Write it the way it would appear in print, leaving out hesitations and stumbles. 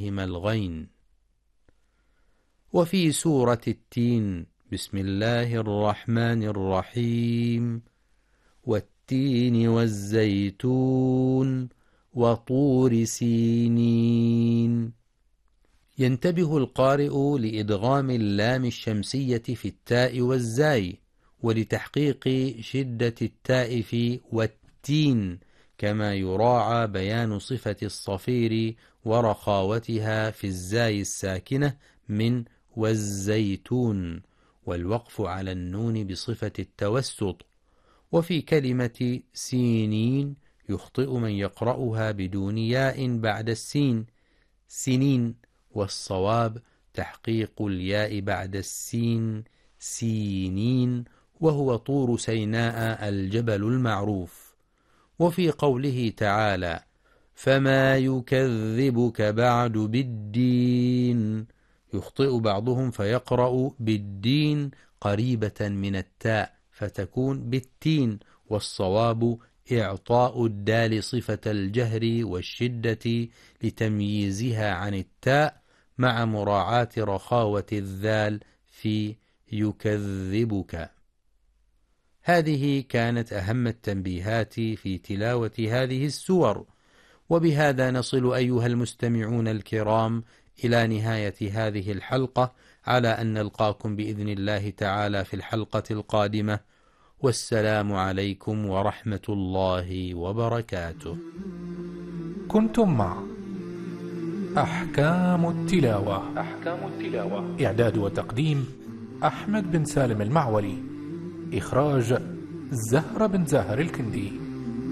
بهما الغين. وفي سورة التين: بسم الله الرحمن الرحيم، والتين والزيتون وطور سينين. ينتبه القارئ لإدغام اللام الشمسية في التاء والزاي، ولتحقيق شدة التاء في والتين، كما يراعى بيان صفة الصفير ورخاوتها في الزاي الساكنة من والزيتون، والوقف على النون بصفة التوسط. وفي كلمة سينين يخطئ من يقرأها بدون ياء بعد السين، سنين، والصواب تحقيق الياء بعد السين، سينين، وهو طور سيناء الجبل المعروف. وفي قوله تعالى: فما يكذبك بعد بالدين، يخطئ بعضهم فيقرأ بالدين قريبة من التاء فتكون بالتين، والصواب إعطاء الدال صفة الجهر والشدة لتمييزها عن التاء، مع مراعاة رخاوة الذال في يكذبك. هذه كانت أهم التنبيهات في تلاوة هذه السور. وبهذا نصل أيها المستمعون الكرام إلى نهاية هذه الحلقة، على أن نلقاكم بإذن الله تعالى في الحلقة القادمة، والسلام عليكم ورحمة الله وبركاته. كنتم مع أحكام التلاوة. إعداد وتقديم أحمد بن سالم المعولي. إخراج زهرة بن زاهر الكندي.